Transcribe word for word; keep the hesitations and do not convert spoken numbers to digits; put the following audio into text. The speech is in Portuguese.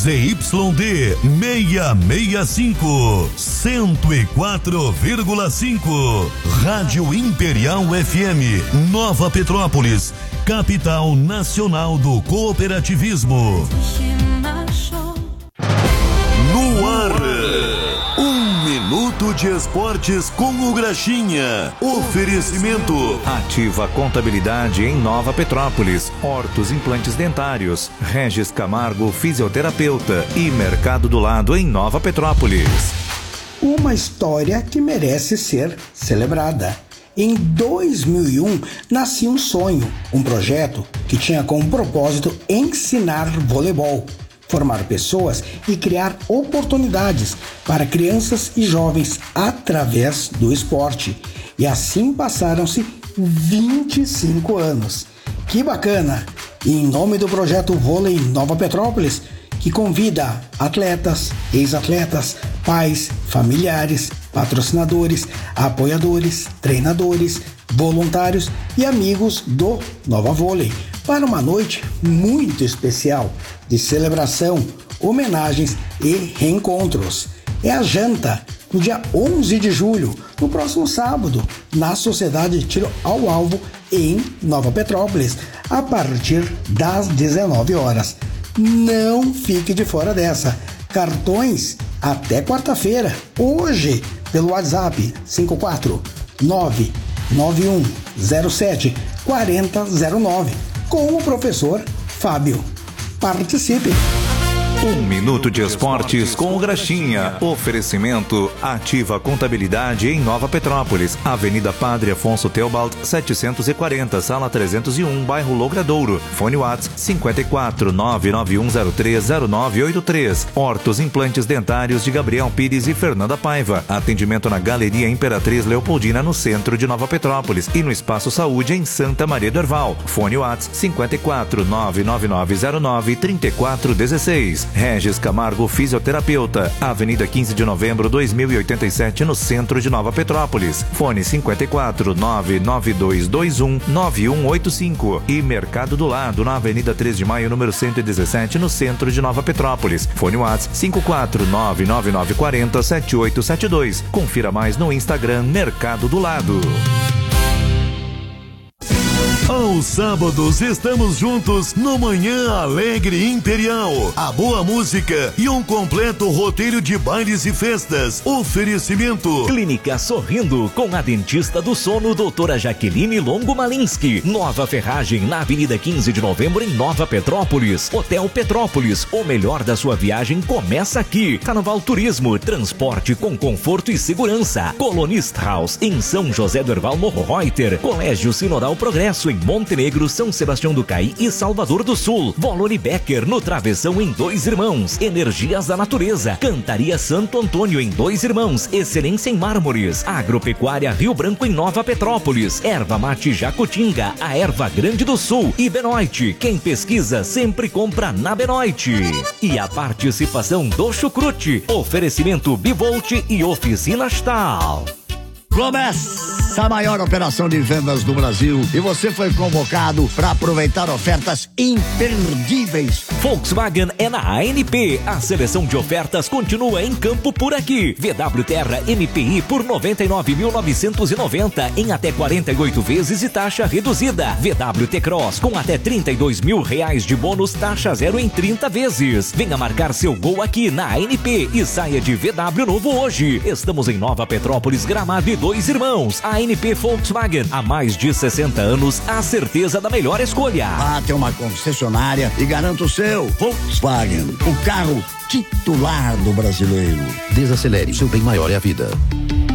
Z Y D seiscentos e sessenta e cinco, cento e quatro vírgula cinco. Rádio Imperial F M, Nova Petrópolis, capital nacional do cooperativismo. No ar, um minuto de esportes com o Graxinha. Oferecimento. Ativa Contabilidade em Nova Petrópolis. Hortos Implantes Dentários. Regis Camargo Fisioterapeuta. E Mercado do Lado em Nova Petrópolis. Uma história que merece ser celebrada. Em dois mil e um, nascia um sonho, um projeto que tinha como propósito ensinar voleibol, formar pessoas e criar oportunidades para crianças e jovens através do esporte. E assim passaram-se vinte e cinco anos. Que bacana! E em nome do projeto Vôlei Nova Petrópolis, que convida atletas, ex-atletas, pais, familiares, patrocinadores, apoiadores, treinadores, voluntários e amigos do Nova Vôlei para uma noite muito especial de celebração, homenagens e reencontros. É a janta no dia onze de julho, no próximo sábado, na Sociedade Tiro ao Alvo em Nova Petrópolis, a partir das dezenove horas. Não fique de fora dessa. Cartões até quarta-feira, hoje, pelo WhatsApp cinco quatro nove nove um zero sete quatro zero zero nove, com o professor Fábio. Participe! Um minuto de esportes com o Graxinha. Oferecimento Ativa Contabilidade em Nova Petrópolis. Avenida Padre Afonso Teobald, setecentos e quarenta, sala trezentos e um, bairro Logradouro. Fone WhatsApp cinco quatro nove nove um zero três zero nove oito três. Hortos Implantes Dentários de Gabriel Pires e Fernanda Paiva. Atendimento na Galeria Imperatriz Leopoldina, no centro de Nova Petrópolis, e no Espaço Saúde em Santa Maria do Herval. Fone WhatsApp cinco quatro nove nove nove zero nove três quatro um seis. Regis Camargo Fisioterapeuta, Avenida quinze de novembro, dois mil e oitenta e sete, no centro de Nova Petrópolis. Fone cinco quatro nove nove dois dois um nove um oito cinco. E Mercado do Lado, na Avenida três de maio, número cento e dezessete, no centro de Nova Petrópolis. Fone WhatsApp cinco quatro nove nove nove quatro zero sete oito sete dois. Confira mais no Instagram Mercado do Lado. Aos sábados estamos juntos no Manhã Alegre Imperial. A boa música e um completo roteiro de bailes e festas. Oferecimento Clínica Sorrindo, com a dentista do sono, doutora Jaqueline Longo Malinski. Nova Ferragem, na Avenida quinze de novembro, em Nova Petrópolis. Hotel Petrópolis, o melhor da sua viagem começa aqui. Carnaval Turismo, transporte com conforto e segurança. Colonist House, em São José do Herval Morro Reuter. Colégio Sinoral Progresso, em Montenegro, São Sebastião do Caí e Salvador do Sul. Volone Becker, no Travessão, em Dois Irmãos. Energias da Natureza, Cantaria Santo Antônio, em Dois Irmãos. Excelência em Mármores. Agropecuária Rio Branco, em Nova Petrópolis. Erva Mate Jacutinga, a erva grande do sul. E Benoit, quem pesquisa sempre compra na Benoit. E a participação do Chucrute. Oferecimento Bivolt e Oficina Stahl. Começa a maior operação de vendas do Brasil e você foi convocado para aproveitar ofertas imperdíveis. Volkswagen é na A N P. A seleção de ofertas continua em campo por aqui. V W Terra M P I por noventa e nove mil novecentos e noventa em até quarenta e oito vezes e taxa reduzida. V W T-Cross com até trinta e dois mil reais de bônus, taxa zero em trinta vezes. Venha marcar seu gol aqui na A N P e saia de V W novo hoje. Estamos em Nova Petrópolis, Gramado e Dois Irmãos. A N P Volkswagen, há mais de sessenta anos, a certeza da melhor escolha. Vá ter uma concessionária e garanta o seu Volkswagen, o carro titular do brasileiro. Desacelere, seu bem maior é a vida.